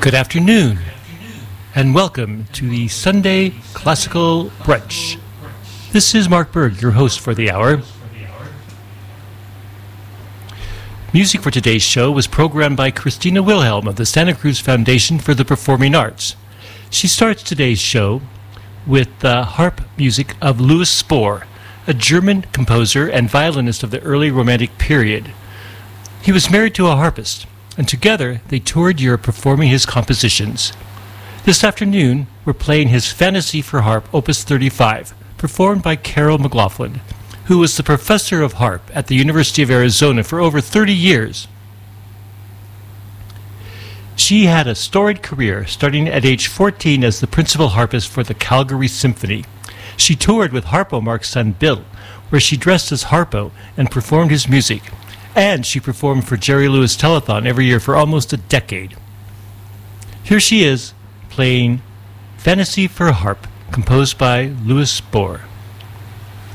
Good afternoon, and welcome to the Sunday Classical Brunch. This is Mark Berg, your host for the hour. Music for today's show was programmed by Christina Wilhelm of the Santa Cruz Foundation for the Performing Arts. She starts today's show with the harp music of Louis Spohr, a German composer and violinist of the early Romantic period. He was married to a harpist, and together they toured Europe performing his compositions. This afternoon, we're playing his Fantasy for Harp, Opus 35, performed by Carol McLaughlin, who was the professor of harp at the University of Arizona for over 30 years. She had a storied career, starting at age 14 as the principal harpist for the Calgary Symphony. She toured with Harpo Mark's son Bill, where she dressed as Harpo and performed his music. And she performed for Jerry Lewis Telethon every year for almost a decade. Here she is, playing Fantasy for Harp, composed by Louis Spohr.